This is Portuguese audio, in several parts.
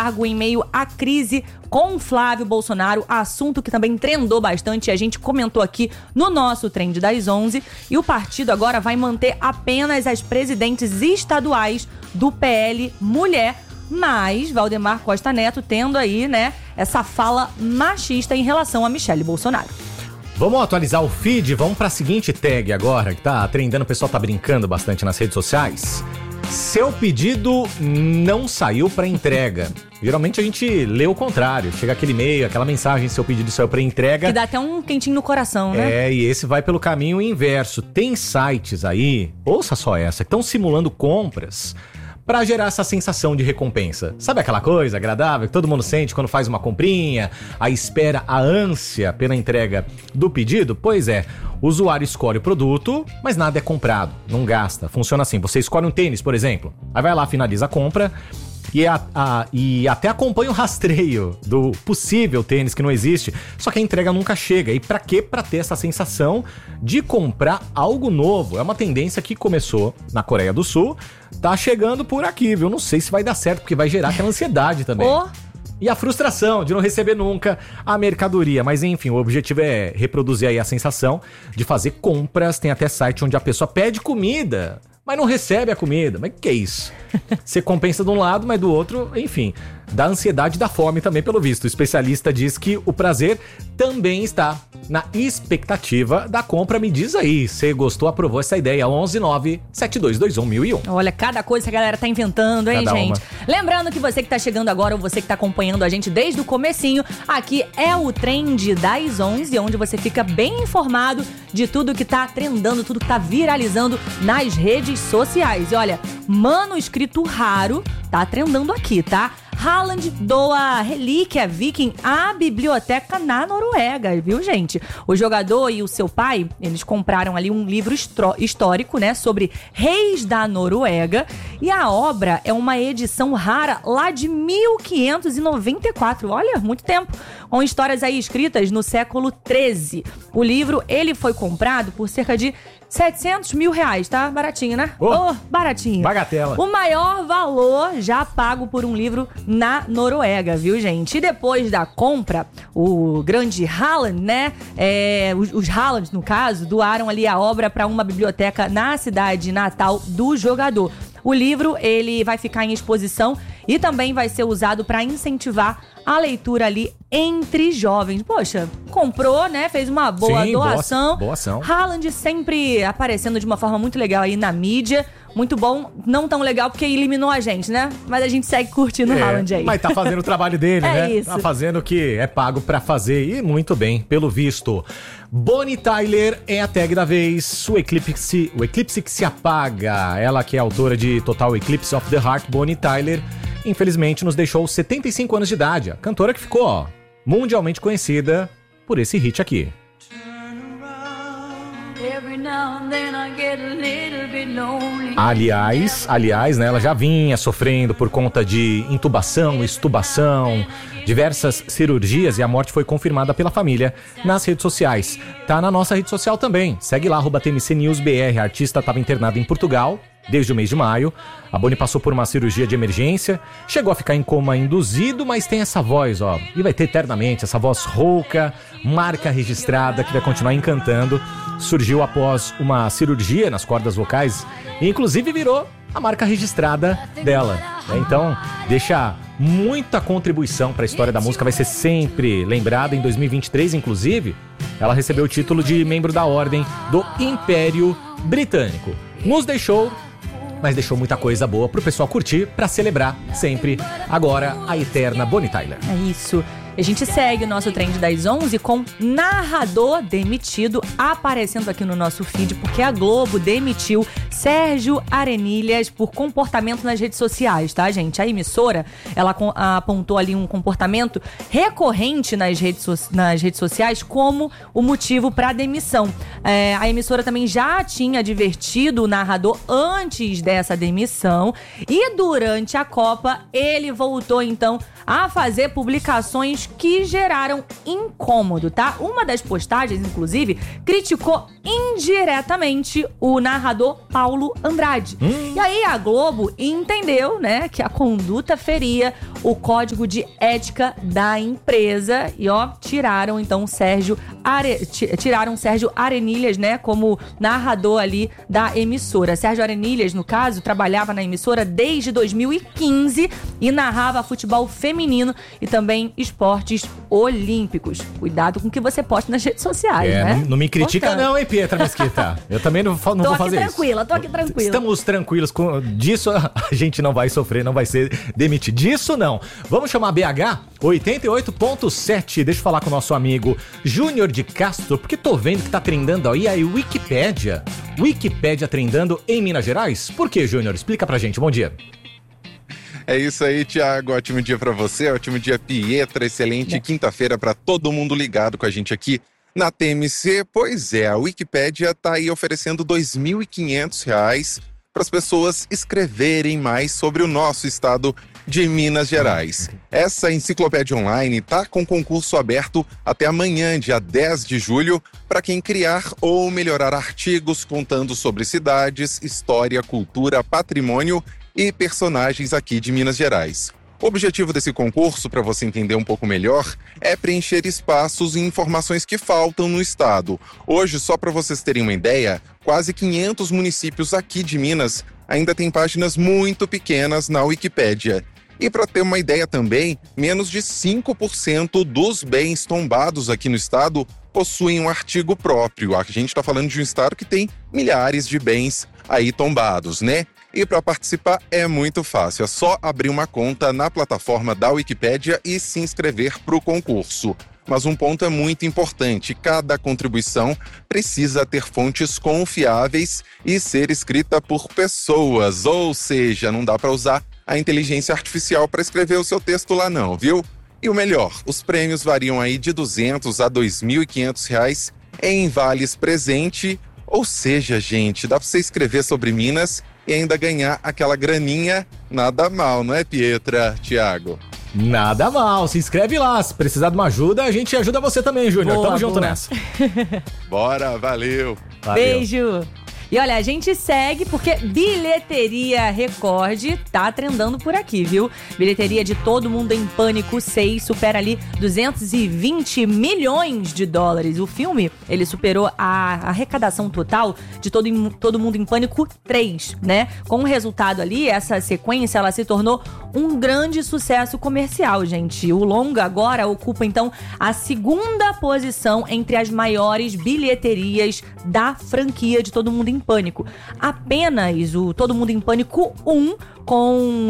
cargo em meio à crise com Flávio Bolsonaro, assunto que também trendou bastante e a gente comentou aqui no nosso Trend das 11. E o partido agora vai manter apenas as presidentes estaduais do PL Mulher, mas Valdemar Costa Neto tendo aí, né, essa fala machista em relação a Michele Bolsonaro. Vamos atualizar o feed, vamos pra seguinte tag agora, que tá trendando, o pessoal tá brincando bastante nas redes sociais. Seu pedido não saiu pra entrega. Geralmente a gente lê o contrário, chega aquele e-mail, aquela mensagem, seu pedido saiu pra entrega. Que dá até um quentinho no coração, né? E esse vai pelo caminho inverso. Tem sites aí, ouça só essa, que estão simulando compras pra gerar essa sensação de recompensa. Sabe aquela coisa agradável que todo mundo sente quando faz uma comprinha, a espera, a ânsia pela entrega do pedido? Pois é, o usuário escolhe o produto, mas nada é comprado, não gasta. Funciona assim, você escolhe um tênis, por exemplo, aí vai lá, finaliza a compra e até acompanha o rastreio do possível tênis que não existe, só que a entrega nunca chega. E pra quê? Pra ter essa sensação de comprar algo novo. É uma tendência que começou na Coreia do Sul, tá chegando por aqui, viu? Não sei se vai dar certo, porque vai gerar aquela ansiedade também. E a frustração de não receber nunca a mercadoria. Mas enfim, o objetivo é reproduzir aí a sensação de fazer compras. Tem até site onde a pessoa pede comida, mas não recebe a comida. Mas que é isso? Você compensa de um lado, mas do outro, enfim, da ansiedade e da fome também, pelo visto. O especialista diz que o prazer também está na expectativa da compra. Me diz aí, você gostou, aprovou essa ideia? 119-7221-1001. Olha, cada coisa que a galera tá inventando, hein, Cada gente? uma. Lembrando que você que tá chegando agora ou você que tá acompanhando a gente desde o comecinho, aqui é o Trend das 11, onde você fica bem informado de tudo que tá trendando, tudo que tá viralizando nas redes sociais. E olha, manuscrito raro tá trendando aqui, tá? Haaland doa relíquia viking à biblioteca na Noruega, viu, gente? O jogador e o seu pai, eles compraram ali um livro histórico, né, sobre reis da Noruega, e a obra é uma edição rara lá de 1594, olha, muito tempo, com histórias aí escritas no século XIII. O livro, ele foi comprado por cerca de 700 mil reais, tá? Baratinho, né? Baratinho. Bagatela. O maior valor já pago por um livro na Noruega, viu, gente? E depois da compra, o grande Haaland, né? Os Haaland, no caso, doaram ali a obra para uma biblioteca na cidade natal do jogador. O livro, ele vai ficar em exposição e também vai ser usado para incentivar a leitura ali entre jovens. Poxa, comprou, né? Fez uma boa doação. Boa ação. Haaland sempre aparecendo de uma forma muito legal aí na mídia. Muito bom, não tão legal porque eliminou a gente, né? Mas a gente segue curtindo o Haaland aí. Mas tá fazendo o trabalho dele, né? Isso. Tá fazendo o que é pago pra fazer e muito bem, pelo visto. Bonnie Tyler é a tag da vez, o eclipse que se apaga. Ela que é autora de Total Eclipse of the Heart, Bonnie Tyler, infelizmente nos deixou aos 75 anos de idade. A cantora que ficou, mundialmente conhecida por esse hit aqui. Aliás, né, ela já vinha sofrendo por conta de intubação, extubação, diversas cirurgias, e a morte foi confirmada pela família nas redes sociais. Tá na nossa rede social também. Segue lá, @TMCNewsBR. A artista estava internada em Portugal desde o mês de maio. A Bonnie passou por uma cirurgia de emergência, chegou a ficar em coma induzido, mas tem essa voz, ó, e vai ter eternamente essa voz rouca, marca registrada, que vai continuar encantando. Surgiu após uma cirurgia nas cordas vocais e inclusive virou a marca registrada dela. Então, deixa muita contribuição para a história da música, vai ser sempre lembrada. Em 2023, inclusive, ela recebeu o título de membro da Ordem do Império Britânico. Nos deixou, mas deixou muita coisa boa pro pessoal curtir, pra celebrar sempre agora a eterna Bonnie Tyler. É isso. A gente segue o nosso Trend das 11 com narrador demitido aparecendo aqui no nosso feed, porque a Globo demitiu Sérgio Arenilhas por comportamento nas redes sociais, tá, gente? A emissora, ela apontou ali um comportamento recorrente nas redes sociais como o motivo para a demissão. A emissora também já tinha advertido o narrador antes dessa demissão e durante a Copa ele voltou, então, a fazer publicações vídeos que geraram incômodo, tá? Uma das postagens, inclusive, criticou indiretamente o narrador Paulo Andrade. E aí a Globo entendeu, né, que a conduta feria o código de ética da empresa e, tiraram então Sérgio Arenilhas, né, como narrador ali da emissora. Sérgio Arenilhas, no caso, trabalhava na emissora desde 2015 e narrava futebol feminino e também esportes olímpicos. Cuidado com o que você posta nas redes sociais, né? Não me critica não, hein, Pietra Mesquita? Eu também não vou fazer isso. Tô aqui tranquila. Estamos tranquilos disso, a gente não vai sofrer, não vai ser demitido. Disso não. Vamos chamar a BH 88.7. Deixa eu falar com o nosso amigo Júnior de Castro, porque tô vendo que tá trendando aí a Wikipédia. Wikipédia trendando em Minas Gerais? Por que, Júnior? Explica pra gente. Bom dia. É isso aí, Thiago. Ótimo dia pra você, ótimo dia, Pietra. Excelente quinta-feira pra todo mundo ligado com a gente aqui na TMC. Pois é, a Wikipédia tá aí oferecendo R$ 2.500 para as pessoas escreverem mais sobre o nosso estado de Minas Gerais. Essa enciclopédia online tá com concurso aberto até amanhã, dia 10 de julho, para quem criar ou melhorar artigos contando sobre cidades, história, cultura, patrimônio e personagens aqui de Minas Gerais. O objetivo desse concurso, para você entender um pouco melhor, é preencher espaços e informações que faltam no estado. Hoje, só para vocês terem uma ideia, quase 500 municípios aqui de Minas ainda têm páginas muito pequenas na Wikipédia. E para ter uma ideia também, menos de 5% dos bens tombados aqui no estado possuem um artigo próprio. A gente está falando de um estado que tem milhares de bens aí tombados, né? E para participar é muito fácil, é só abrir uma conta na plataforma da Wikipédia e se inscrever para o concurso. Mas um ponto é muito importante, cada contribuição precisa ter fontes confiáveis e ser escrita por pessoas, ou seja, não dá para usar a inteligência artificial para escrever o seu texto lá não, viu? E o melhor, os prêmios variam aí de R$ 200 a R$ 2.500 em vales presente, ou seja, gente, dá para você escrever sobre Minas e ainda ganhar aquela graninha, nada mal, não é, Pietra, Thiago? Nada mal, se inscreve lá, se precisar de uma ajuda, a gente ajuda você também, Júnior. Tamo junto nessa. Bora, valeu. Beijo. E olha, a gente segue porque Bilheteria Record tá trendando por aqui, viu? Bilheteria de Todo Mundo em Pânico 6 supera ali 220 milhões de dólares. O filme, ele superou a arrecadação total de Todo Mundo em Pânico 3, né? Com o resultado ali, essa sequência, ela se tornou um grande sucesso comercial, gente. O longa agora ocupa, então, a segunda posição entre as maiores bilheterias da franquia de Todo Mundo em Pânico. Apenas o Todo Mundo em Pânico 1, com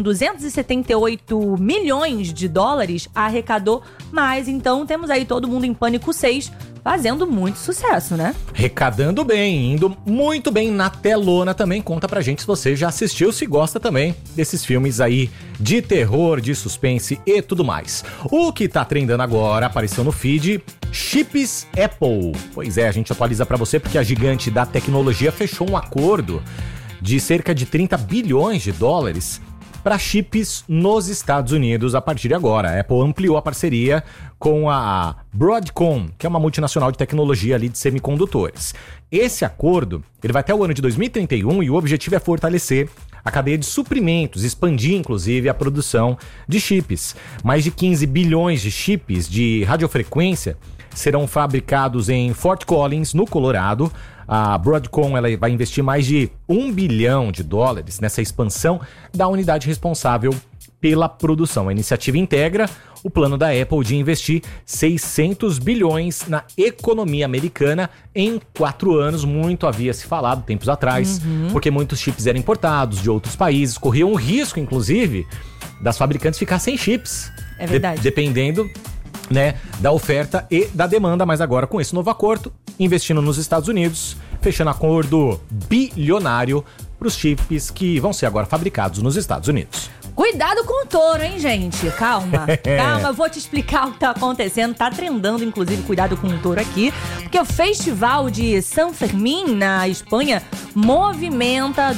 278 milhões de dólares, arrecadou mais. Então temos aí Todo Mundo em Pânico 6 fazendo muito sucesso, né? Arrecadando bem, indo muito bem na telona também. Conta pra gente se você já assistiu, se gosta também desses filmes aí de terror, de suspense e tudo mais. O que tá trendando agora, apareceu no feed, Chips Apple. Pois é, a gente atualiza pra você porque a gigante da tecnologia fechou um acordo de cerca de 30 bilhões de dólares para chips nos Estados Unidos a partir de agora. A Apple ampliou a parceria com a Broadcom, que é uma multinacional de tecnologia ali de semicondutores. Esse acordo, ele vai até o ano de 2031 e o objetivo é fortalecer a cadeia de suprimentos, expandir inclusive a produção de chips. Mais de 15 bilhões de chips de radiofrequência serão fabricados em Fort Collins, no Colorado. A Broadcom ela vai investir mais de $1 bilhão nessa expansão da unidade responsável pela produção. A iniciativa integra o plano da Apple de investir 600 bilhões na economia americana em 4 anos. Muito havia se falado tempos atrás, porque muitos chips eram importados de outros países, corriam um risco, inclusive, das fabricantes ficar sem chips. É verdade. Dependendo, né, da oferta e da demanda, mas agora com esse novo acordo, investindo nos Estados Unidos, fechando acordo bilionário para os chips que vão ser agora fabricados nos Estados Unidos. Cuidado com o touro, hein, gente? Calma, calma, eu vou te explicar o que tá acontecendo. Tá trendando, inclusive, cuidado com o touro aqui, porque o festival de San Fermín, na Espanha, movimenta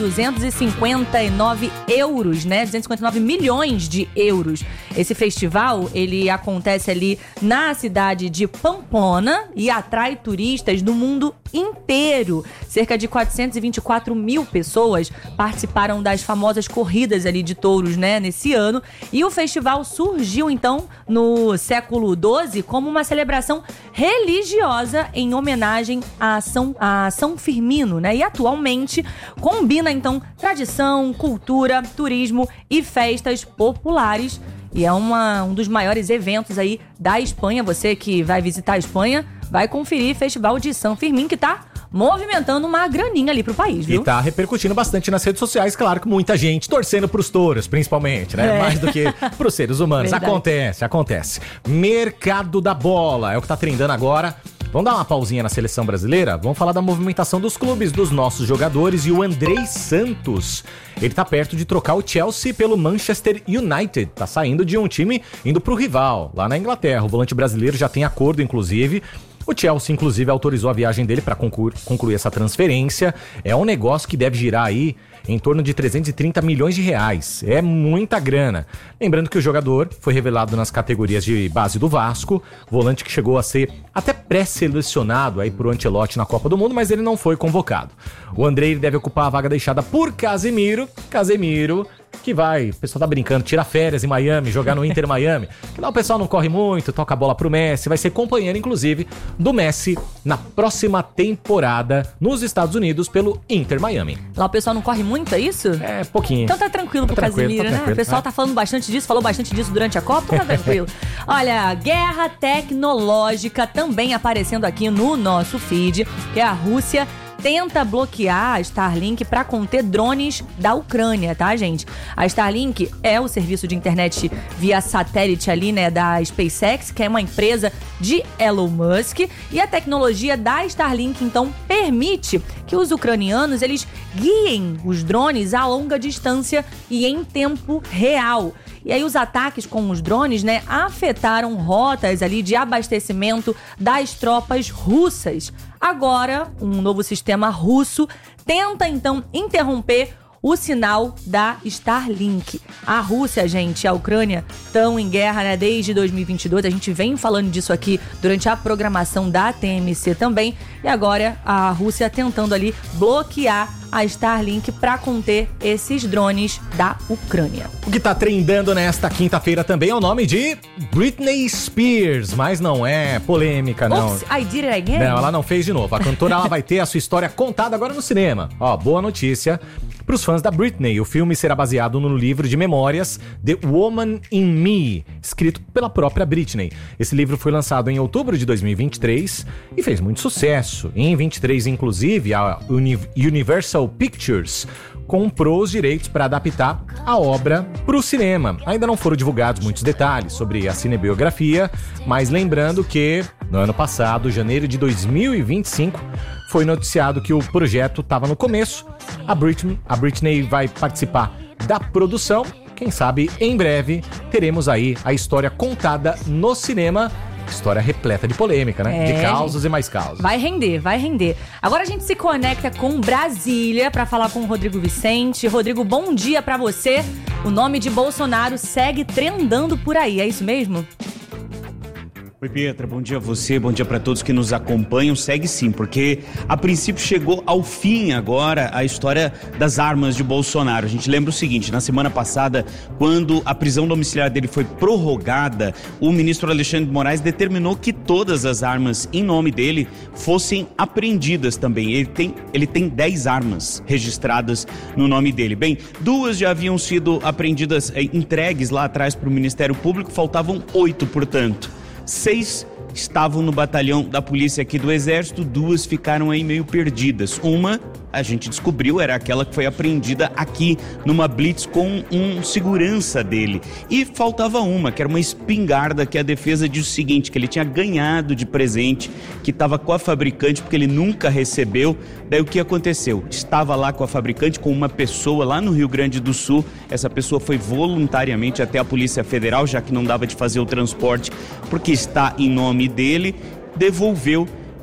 259 euros, né? 259 milhões de euros. Esse festival, ele acontece ali na cidade de Pamplona e atrai turistas do mundo inteiro. Cerca de 424 mil pessoas participaram das famosas corridas ali de touros, né, nesse ano. E o festival surgiu, então, no século XII como uma celebração religiosa em homenagem a São Firmino, né? E atualmente combina, então, tradição, cultura, turismo e festas populares. E é um dos maiores eventos aí da Espanha. Você que vai visitar a Espanha vai conferir o Festival de São Firmino, que tá movimentando uma graninha ali pro país, viu? E tá repercutindo bastante nas redes sociais, claro que muita gente torcendo pros touros, principalmente, né? Mais do que pros seres humanos. Verdade. Acontece. Mercado da bola, é o que tá trendando agora. Vamos dar uma pausinha na seleção brasileira? Vamos falar da movimentação dos clubes, dos nossos jogadores. E o Andrei Santos, ele tá perto de trocar o Chelsea pelo Manchester United. Tá saindo de um time, indo pro rival, lá na Inglaterra. O volante brasileiro já tem acordo, inclusive. O Chelsea, inclusive, autorizou a viagem dele para concluir essa transferência. É um negócio que deve girar aí em torno de 330 milhões de reais. É muita grana. Lembrando que o jogador foi revelado nas categorias de base do Vasco, volante que chegou a ser até pré-selecionado aí por Ancelotti na Copa do Mundo, mas ele não foi convocado. O Andrei deve ocupar a vaga deixada por Casemiro, que vai, o pessoal tá brincando, tira férias em Miami, jogar no Inter Miami. Lá o pessoal não corre muito, toca a bola pro Messi, vai ser companheiro, inclusive, do Messi na próxima temporada nos Estados Unidos pelo Inter Miami. Lá o pessoal não corre muito, é isso? É, pouquinho. Então tá tranquilo pro Casemiro, né? O pessoal tá falando bastante disso, falou bastante disso durante a Copa, tá tranquilo. Olha, guerra tecnológica também aparecendo aqui no nosso feed, que é a Rússia tenta bloquear a Starlink para conter drones da Ucrânia, tá, gente? A Starlink é o serviço de internet via satélite ali, né, da SpaceX, que é uma empresa de Elon Musk, e a tecnologia da Starlink, então, permite que os ucranianos, eles guiem os drones a longa distância e em tempo real. E aí os ataques com os drones, né, afetaram rotas ali de abastecimento das tropas russas. Agora, um novo sistema russo tenta, então, interromper o sinal da Starlink. A Rússia, gente, e a Ucrânia estão em guerra, né, desde 2022. A gente vem falando disso aqui durante a programação da TMC também. E agora a Rússia tentando ali bloquear a Starlink para conter esses drones da Ucrânia. O que tá trendando nesta quinta-feira também é o nome de Britney Spears, mas não é polêmica, não. Oops, I did it again? Não, ela não fez de novo. A cantora ela vai ter a sua história contada agora no cinema. Ó, boa notícia para os fãs da Britney. O filme será baseado no livro de memórias The Woman in Me, escrito pela própria Britney. Esse livro foi lançado em outubro de 2023 e fez muito sucesso. Em 23, inclusive, a Universal Pictures comprou os direitos para adaptar a obra para o cinema. Ainda não foram divulgados muitos detalhes sobre a cinebiografia, mas lembrando que no ano passado, janeiro de 2025, foi noticiado que o projeto estava no começo. A Britney vai participar da produção. Quem sabe em breve teremos aí a história contada no cinema. História repleta de polêmica, né? De causos e mais causos. Vai render, vai render. Agora a gente se conecta com Brasília para falar com o Rodrigo Vicente. Rodrigo, bom dia para você. O nome de Bolsonaro segue trendando por aí, é isso mesmo? Oi, Pietra, bom dia a você, bom dia para todos que nos acompanham. Segue sim, porque a princípio chegou ao fim agora a história das armas de Bolsonaro. A gente lembra o seguinte, na semana passada, quando a prisão domiciliar dele foi prorrogada, o ministro Alexandre de Moraes determinou que todas as armas em nome dele fossem apreendidas também. Ele tem 10 armas registradas no nome dele. Bem, 2 já haviam sido apreendidas, entregues lá atrás para o Ministério Público, faltavam 8, portanto. 6 estavam no batalhão da polícia aqui do Exército, 2 ficaram aí meio perdidas. Uma, a gente descobriu, era aquela que foi apreendida aqui numa blitz com um segurança dele. E faltava uma, que era uma espingarda, que a defesa disse o seguinte, que ele tinha ganhado de presente, que estava com a fabricante, porque ele nunca recebeu. Daí o que aconteceu? Estava lá com a fabricante, com uma pessoa lá no Rio Grande do Sul. Essa pessoa foi voluntariamente até a Polícia Federal, já que não dava de fazer o transporte, porque está em nome dele, devolveu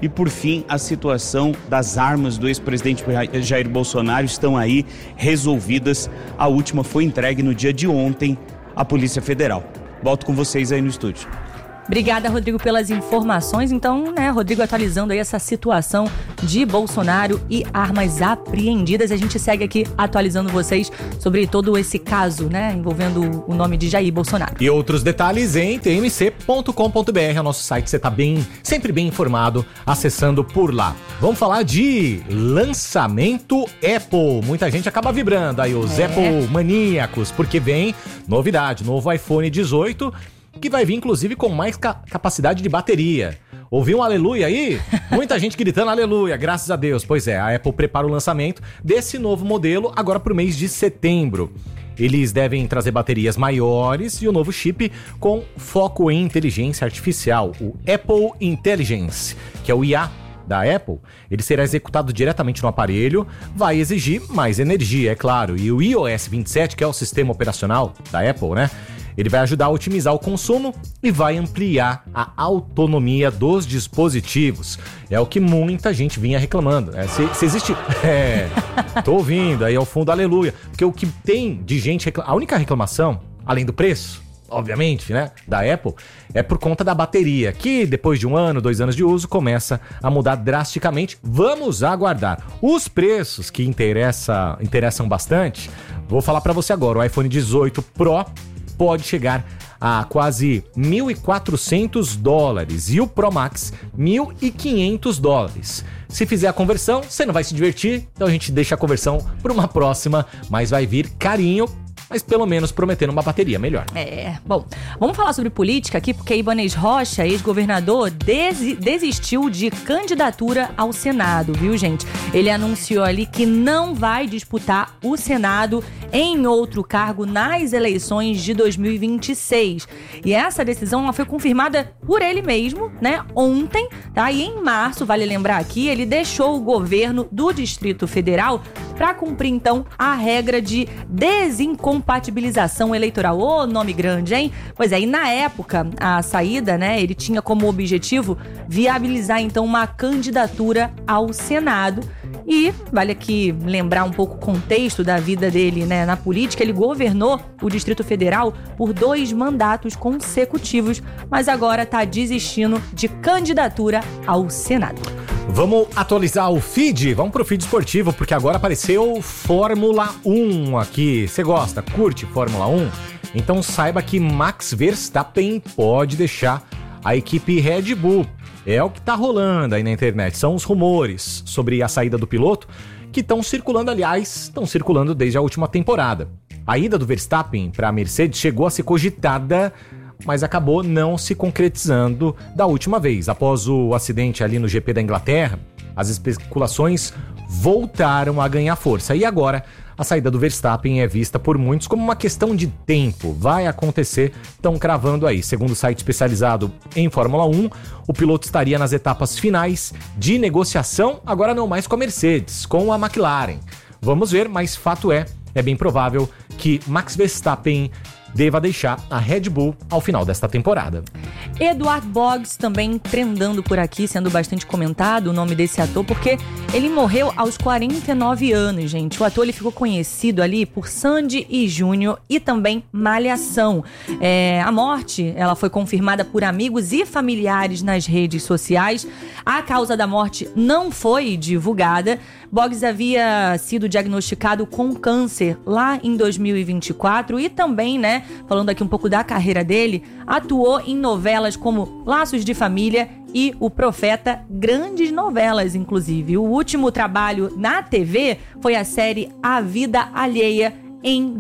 E por fim, a situação das armas do ex-presidente Jair Bolsonaro estão aí resolvidas. A última foi entregue no dia de ontem à Polícia Federal. Volto com vocês aí no estúdio. Obrigada, Rodrigo, pelas informações. Então, né, Rodrigo atualizando aí essa situação de Bolsonaro e armas apreendidas. A gente segue aqui atualizando vocês sobre todo esse caso, né, envolvendo o nome de Jair Bolsonaro. E outros detalhes em tmc.com.br, é o nosso site. Você tá sempre bem informado acessando por lá. Vamos falar de lançamento Apple. Muita gente acaba vibrando aí, os Apple maníacos, porque vem novidade, novo iPhone 18, que vai vir, inclusive, com mais capacidade de bateria. Ouviu um aleluia aí? Muita gente gritando aleluia, graças a Deus. Pois é, a Apple prepara o lançamento desse novo modelo agora para o mês de setembro. Eles devem trazer baterias maiores e o novo chip com foco em inteligência artificial, o Apple Intelligence, que é o IA da Apple. Ele será executado diretamente no aparelho, vai exigir mais energia, é claro. E o iOS 27, que é o sistema operacional da Apple, né? Ele vai ajudar a otimizar o consumo e vai ampliar a autonomia dos dispositivos. É o que muita gente vinha reclamando. Se existe... tô ouvindo aí ao fundo, aleluia. Porque o que tem de gente... A única reclamação, além do preço, obviamente, né, da Apple, é por conta da bateria, que depois de 1 ano, 2 anos de uso, começa a mudar drasticamente. Vamos aguardar. Os preços que interessam bastante, vou falar para você agora. O iPhone 18 Pro pode chegar a quase $1.400 e o Pro Max $1.500. Se fizer a conversão, você não vai se divertir, então a gente deixa a conversão para uma próxima, mas vai vir carinho, mas pelo menos prometendo uma bateria melhor. Bom, vamos falar sobre política aqui, porque Ibanez Rocha, ex-governador, desistiu de candidatura ao Senado, viu, gente? Ele anunciou ali que não vai disputar o Senado em outro cargo nas eleições de 2026. E essa decisão ela foi confirmada por ele mesmo, né, ontem, tá? E em março, vale lembrar aqui, ele deixou o governo do Distrito Federal para cumprir, então, a regra de desincompatibilização eleitoral. Ô, nome grande, hein? Pois é, e na época, a saída, né, ele tinha como objetivo viabilizar, então, uma candidatura ao Senado. E vale aqui lembrar um pouco o contexto da vida dele, né, na política. Ele governou o Distrito Federal por 2 mandatos consecutivos, mas agora está desistindo de candidatura ao Senado. Vamos atualizar o feed? Vamos pro feed esportivo, porque agora apareceu Fórmula 1 aqui. Você gosta? Curte Fórmula 1? Então saiba que Max Verstappen pode deixar a equipe Red Bull. É o que tá rolando aí na internet. São os rumores sobre a saída do piloto que estão circulando, aliás, estão circulando desde a última temporada. A ida do Verstappen para a Mercedes chegou a ser cogitada, mas acabou não se concretizando da última vez. Após o acidente ali no GP da Inglaterra, as especulações voltaram a ganhar força. E agora, a saída do Verstappen é vista por muitos como uma questão de tempo. Vai acontecer, estão cravando aí. Segundo o site especializado em Fórmula 1, o piloto estaria nas etapas finais de negociação, agora não mais com a Mercedes, com a McLaren. Vamos ver, mas fato é bem provável que Max Verstappen deva deixar a Red Bull ao final desta temporada. Eduard Boggs também trendando por aqui, sendo bastante comentado o nome desse ator, porque ele morreu aos 49 anos, gente. O ator ele ficou conhecido ali por Sandy e Júnior e também Malhação. A morte ela foi confirmada por amigos e familiares nas redes sociais. A causa da morte não foi divulgada. Boggs havia sido diagnosticado com câncer lá em 2024 e também, né, falando aqui um pouco da carreira dele, atuou em novelas como Laços de Família e O Profeta, grandes novelas, inclusive. O último trabalho na TV foi a série A Vida Alheia, em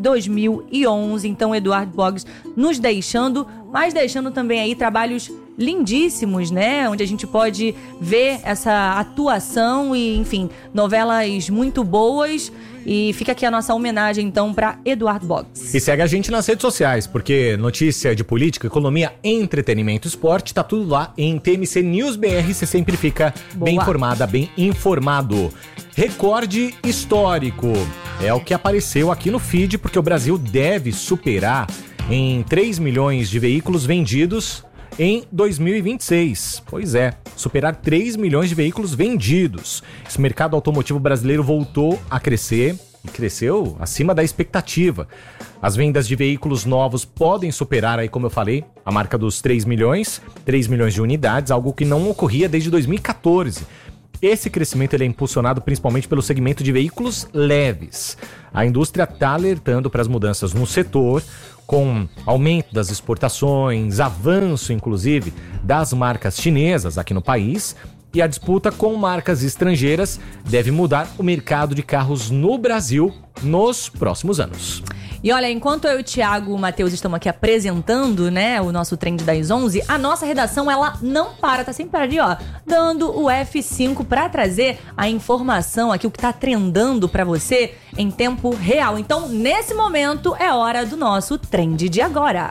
2011. Então, Eduard Boggs nos deixando, mas deixando também aí trabalhos lindíssimos, né? Onde a gente pode ver essa atuação e, enfim, novelas muito boas. E fica aqui a nossa homenagem, então, para Eduard Boggs. E segue a gente nas redes sociais, porque notícia de política, economia, entretenimento, esporte, tá tudo lá em TMC News BR. Você sempre fica bem informada, bem informado. Recorde histórico é o que apareceu aqui no feed, porque o Brasil deve superar em 3 milhões de veículos vendidos em 2026. Pois é, superar 3 milhões de veículos vendidos. Esse mercado automotivo brasileiro voltou a crescer e cresceu acima da expectativa. As vendas de veículos novos podem superar, aí, como eu falei, a marca dos 3 milhões de unidades, algo que não ocorria desde 2014. Esse crescimento ele é impulsionado principalmente pelo segmento de veículos leves. A indústria está alertando para as mudanças no setor, com aumento das exportações, avanço, inclusive, das marcas chinesas aqui no país. E a disputa com marcas estrangeiras deve mudar o mercado de carros no Brasil nos próximos anos. E olha, enquanto eu e o Thiago e o Matheus estamos aqui apresentando, né, o nosso Trend das 11, a nossa redação, ela não para, tá sempre ali, ó, dando o F5 pra trazer a informação aqui, o que tá trendando pra você em tempo real. Então, nesse momento, é hora do nosso Trend de agora.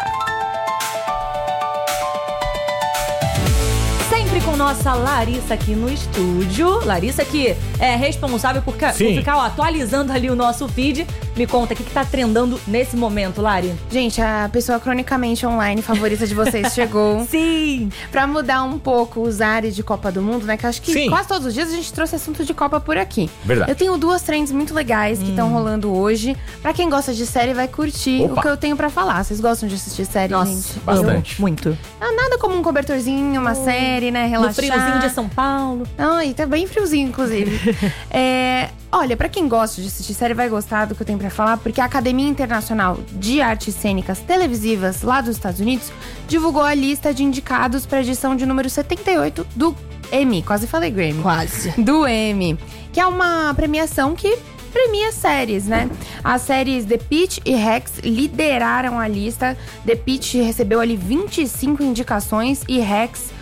Com nossa Larissa aqui no estúdio. Larissa que é responsável por ficar atualizando ali o nosso feed. Me conta, o que tá trendando nesse momento, Lari? Gente, a pessoa cronicamente online favorita de vocês chegou. Sim! Pra mudar um pouco os ares de Copa do Mundo, né? Que acho que quase todos os dias a gente trouxe assunto de Copa por aqui. Verdade. Eu tenho 2 trends muito legais que estão rolando hoje. Pra quem gosta de série, vai curtir o que eu tenho pra falar. Vocês gostam de assistir série, Nossa, gente? bastante. Muito. Nada como um cobertorzinho, uma série, né? Relaxar. No friozinho de São Paulo. Ai, tá bem friozinho, inclusive. Olha, pra quem gosta de assistir série, vai gostar do que eu tenho pra falar, porque a Academia Internacional de Artes Cênicas Televisivas, lá dos Estados Unidos, divulgou a lista de indicados pra edição de número 78 do Emmy. Quase falei Grammy. Quase. Do Emmy. Que é uma premiação que premia séries, né? As séries The Pitt e Hacks lideraram a lista. The Pitt recebeu ali 25 indicações e Hacks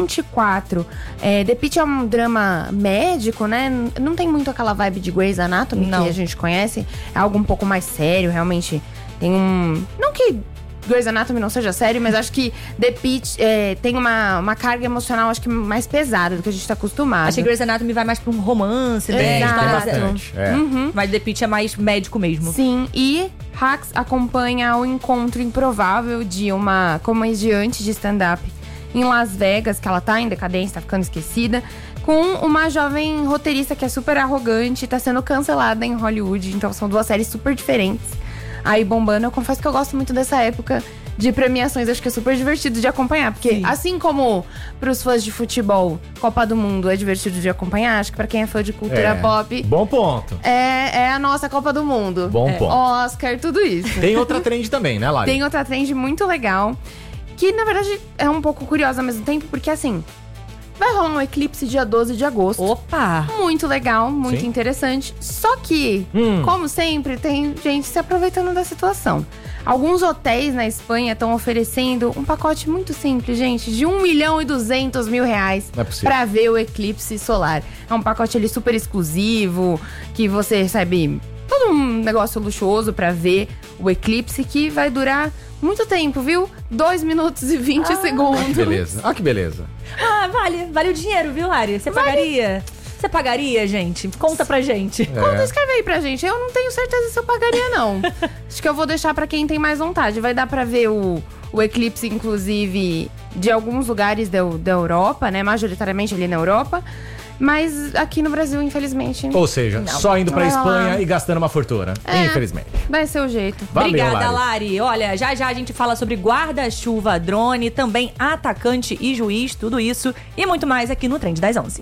24. The Pitt é um drama médico, né? Não tem muito aquela vibe de Grey's Anatomy que a gente conhece. É algo um pouco mais sério, realmente. Tem um... Não que Grey's Anatomy não seja sério, mas acho que The Pitt tem uma carga emocional, acho que mais pesada do que a gente tá acostumado. Acho que Grey's Anatomy vai mais pra um romance, né? Tem bastante. Mas The Pitt é mais médico mesmo. Sim, e Hacks acompanha o encontro improvável de uma comediante de stand-up em Las Vegas, que ela tá em decadência, tá ficando esquecida, com uma jovem roteirista que é super arrogante e tá sendo cancelada em Hollywood. Então são 2 séries super diferentes aí bombando. Eu confesso que eu gosto muito dessa época de premiações, acho que é super divertido de acompanhar, porque assim como pros fãs de futebol, Copa do Mundo é divertido de acompanhar, acho que pra quem é fã de cultura pop... Bom ponto. É a nossa Copa do Mundo. Bom ponto. Oscar, tudo isso. Tem outra trend também, né, Lari? Tem outra trend muito legal, que, na verdade, é um pouco curiosa ao mesmo tempo, porque, assim, vai rolar um eclipse dia 12 de agosto. Opa! Muito legal, muito interessante. Só que, como sempre, tem gente se aproveitando da situação. Alguns hotéis na Espanha estão oferecendo um pacote muito simples, gente, de R$1.200.000 Não é possível. pra ver o eclipse solar. É um pacote ali super exclusivo, que você recebe todo um negócio luxuoso pra ver o eclipse, que vai durar muito tempo, viu? 2 minutos e 20 segundos. Que beleza. Olha que beleza. Vale o dinheiro, viu, Lari? Você pagaria? Você pagaria, gente? Conta pra gente. Conta, escreve aí pra gente. Eu não tenho certeza se eu pagaria, não. Acho que eu vou deixar pra quem tem mais vontade. Vai dar pra ver o eclipse, inclusive, de alguns lugares da Europa, né? Majoritariamente ali na Europa. Mas aqui no Brasil, infelizmente... Ou seja, só indo pra Espanha e gastando uma fortuna. Infelizmente. Vai ser o jeito. Valeu, Obrigada, Lari. Olha, já a gente fala sobre guarda-chuva, drone, também atacante e juiz, tudo isso e muito mais aqui no Trend das 11.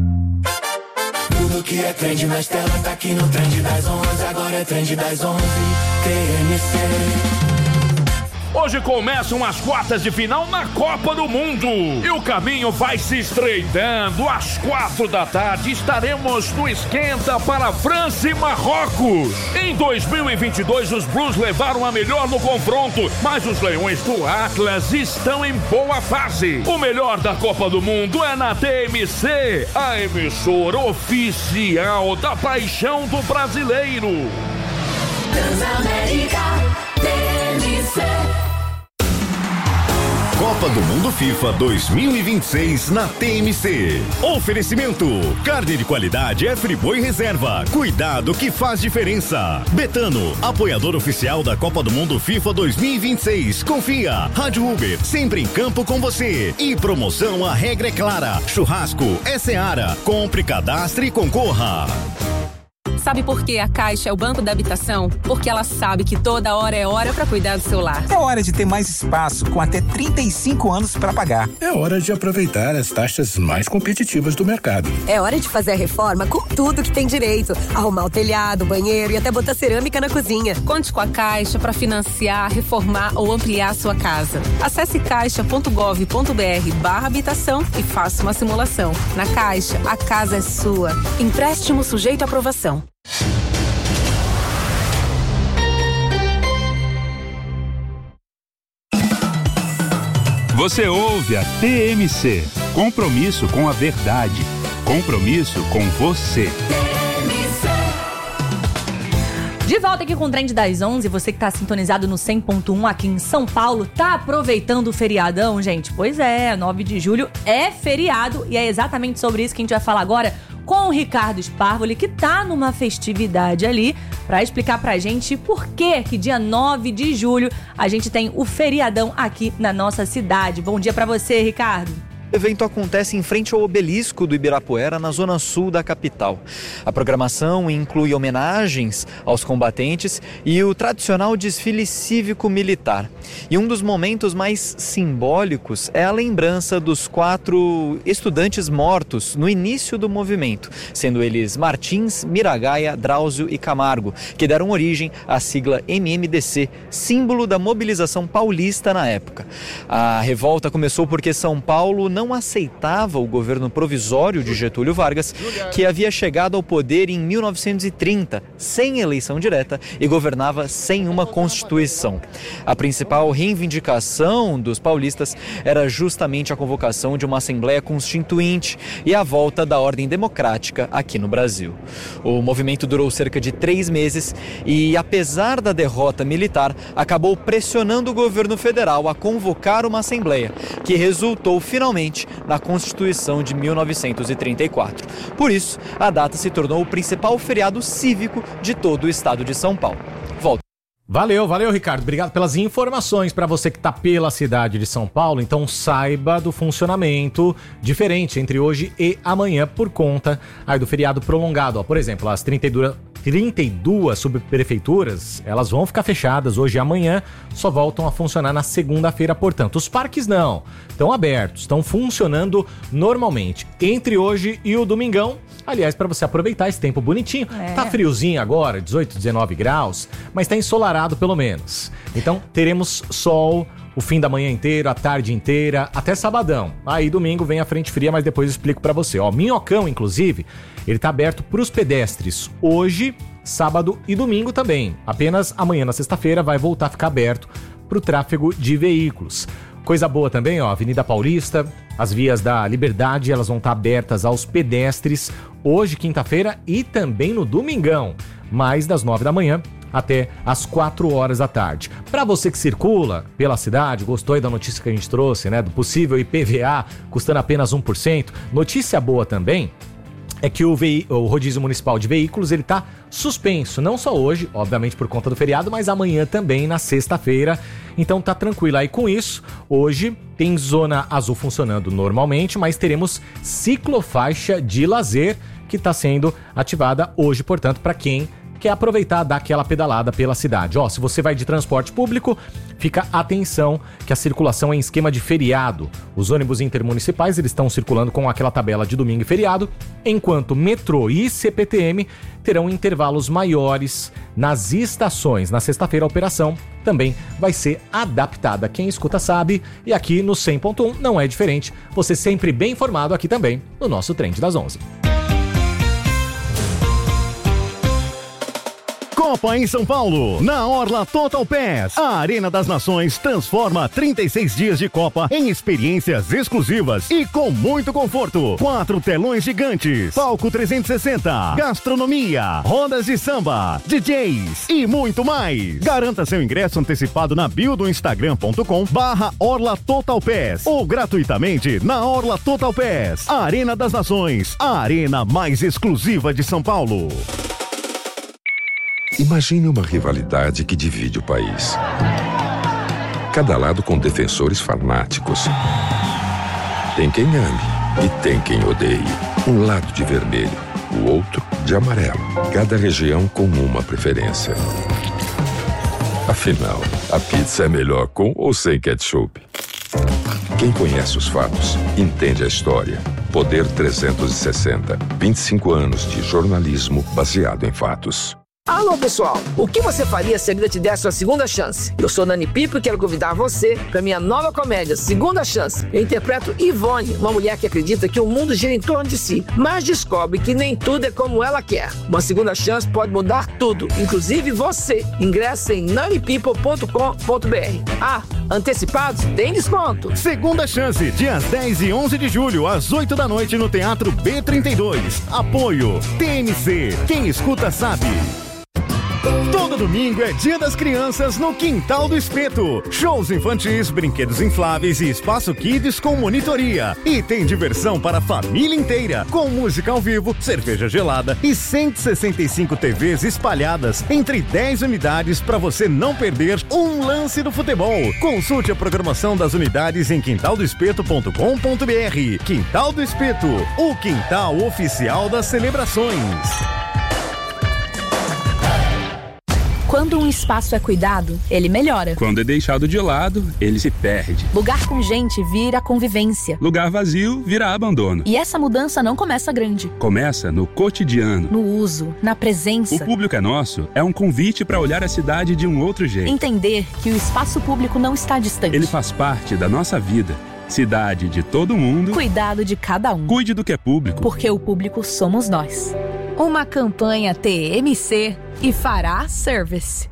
Tudo que é trend nas telas tá aqui no Trend das 11. Agora é Trend das 11, TMC. Hoje começam as quartas de final na Copa do Mundo. E o caminho vai se estreitando. Às 4 da tarde estaremos no esquenta para França e Marrocos. Em 2022 os Blues levaram a melhor no confronto, mas os Leões do Atlas estão em boa fase. O melhor da Copa do Mundo é na TMC, a emissora oficial da paixão do brasileiro. Transamérica TMC. Copa do Mundo FIFA 2026 na TMC. Oferecimento: carne de qualidade é Friboi Reserva. Cuidado que faz diferença. Betano, apoiador oficial da Copa do Mundo FIFA 2026. Confia. Rádio Uber, sempre em campo com você. E promoção, a regra é clara. Churrasco é Seara. Compre, cadastre e concorra. Sabe por que a Caixa é o banco da habitação? Porque ela sabe que toda hora é hora para cuidar do seu lar. É hora de ter mais espaço, com até 35 anos para pagar. É hora de aproveitar as taxas mais competitivas do mercado. É hora de fazer a reforma com tudo que tem direito. Arrumar o telhado, o banheiro e até botar cerâmica na cozinha. Conte com a Caixa para financiar, reformar ou ampliar a sua casa. Acesse caixa.gov.br/habitação e faça uma simulação. Na Caixa, a casa é sua. Empréstimo sujeito à aprovação. Você ouve a TMC. Compromisso com a verdade. Compromisso com você. De volta aqui com o Trend das 11, você que tá sintonizado no 100.1 aqui em São Paulo, tá aproveitando o feriadão, gente? Pois é, 9 de julho é feriado e é exatamente sobre isso que a gente vai falar agora com o Ricardo Sparvoli, que tá numa festividade ali, pra explicar pra gente por que dia 9 de julho a gente tem o feriadão aqui na nossa cidade. Bom dia pra você, Ricardo. O evento acontece em frente ao obelisco do Ibirapuera, na zona sul da capital. A programação inclui homenagens aos combatentes e o tradicional desfile cívico-militar. E um dos momentos mais simbólicos é a lembrança dos 4 estudantes mortos no início do movimento, sendo eles Martins, Miragaia, Drauzio e Camargo, que deram origem à sigla MMDC, símbolo da mobilização paulista na época. A revolta começou porque São Paulo não aceitava o governo provisório de Getúlio Vargas, que havia chegado ao poder em 1930, sem eleição direta, e governava sem uma constituição. A principal reivindicação dos paulistas era justamente a convocação de uma Assembleia Constituinte e a volta da ordem democrática aqui no Brasil. O movimento durou cerca de 3 meses e, apesar da derrota militar, acabou pressionando o governo federal a convocar uma Assembleia, que resultou finalmente na Constituição de 1934. Por isso, a data se tornou o principal feriado cívico de todo o estado de São Paulo. Volta. Valeu, Ricardo. Obrigado pelas informações. Para você que está pela cidade de São Paulo, então saiba do funcionamento diferente entre hoje e amanhã por conta aí do feriado prolongado. Ó, por exemplo, as 32 subprefeituras, elas vão ficar fechadas hoje e amanhã, só voltam a funcionar na segunda-feira, portanto. Os parques não, estão abertos, estão funcionando normalmente. Entre hoje e o domingão, aliás, para você aproveitar esse tempo bonitinho. Tá friozinho agora, 18, 19 graus, mas tá ensolarado pelo menos. Então, teremos sol o fim da manhã inteiro, a tarde inteira, até sabadão. Aí domingo vem a frente fria, mas depois eu explico pra você. Ó, Minhocão, inclusive, ele tá aberto pros pedestres hoje, sábado e domingo também. Apenas amanhã, na sexta-feira, vai voltar a ficar aberto pro tráfego de veículos. Coisa boa também, ó, Avenida Paulista, as vias da Liberdade, elas vão estar abertas aos pedestres hoje, quinta-feira, e também no domingão, mais das 9 da manhã até às 4 horas da tarde. Para você que circula pela cidade, gostou aí da notícia que a gente trouxe, né, do possível IPVA custando apenas 1%, notícia boa também é que o rodízio municipal de veículos, ele tá suspenso, não só hoje, obviamente por conta do feriado, mas amanhã também, na sexta-feira. Então tá tranquilo aí com isso. Hoje tem zona azul funcionando normalmente, mas teremos ciclofaixa de lazer que tá sendo ativada hoje, portanto, para quem quer aproveitar, dar aquela pedalada pela cidade. Ó, se você vai de transporte público, fica atenção que a circulação é em esquema de feriado. Os ônibus intermunicipais, eles estão circulando com aquela tabela de domingo e feriado, enquanto metrô e CPTM terão intervalos maiores nas estações. Na sexta-feira, a operação também vai ser adaptada. Quem escuta sabe, e aqui no 100.1 não é diferente. Você sempre bem informado aqui também no nosso Trend das 11. Copa em São Paulo, na Orla Total Pass. A Arena das Nações transforma 36 dias de Copa em experiências exclusivas e com muito conforto. 4 telões gigantes, palco 360, gastronomia, rodas de samba, DJs e muito mais. Garanta seu ingresso antecipado na bio do Instagram.com/Orla Total Pass ou gratuitamente na Orla Total Pass. A Arena das Nações, a arena mais exclusiva de São Paulo. Imagine uma rivalidade que divide o país. Cada lado com defensores fanáticos. Tem quem ame e tem quem odeie. Um lado de vermelho, o outro de amarelo. Cada região com uma preferência. Afinal, a pizza é melhor com ou sem ketchup? Quem conhece os fatos, entende a história. Poder 360. 25 anos de jornalismo baseado em fatos. Alô, pessoal! O que você faria se a vida te desse uma segunda chance? Eu sou Nani Pipo e quero convidar você para minha nova comédia, Segunda Chance. Eu interpreto Ivone, uma mulher que acredita que o mundo gira em torno de si, mas descobre que nem tudo é como ela quer. Uma segunda chance pode mudar tudo, inclusive você. Ingresse em nanipipo.com.br. Ah, antecipados tem desconto. Segunda Chance, dias 10 e 11 de julho, às 8 da noite no Teatro B32. Apoio TMC. Quem escuta sabe. Todo domingo é Dia das Crianças no Quintal do Espeto. Shows infantis, brinquedos infláveis e espaço kids com monitoria. E tem diversão para a família inteira, com música ao vivo, cerveja gelada e 165 TVs espalhadas entre 10 unidades para você não perder um lance do futebol. Consulte a programação das unidades em quintaldoespeto.com.br. Quintal do Espeto, o quintal oficial das celebrações. Quando um espaço é cuidado, ele melhora. Quando é deixado de lado, ele se perde. Lugar com gente vira convivência. Lugar vazio vira abandono. E essa mudança não começa grande. Começa no cotidiano. No uso, na presença. O Público é Nosso é um convite para olhar a cidade de um outro jeito. Entender que o espaço público não está distante. Ele faz parte da nossa vida. Cidade de todo mundo. Cuidado de cada um. Cuide do que é público. Porque o público somos nós. Uma campanha TMC e Fará Service.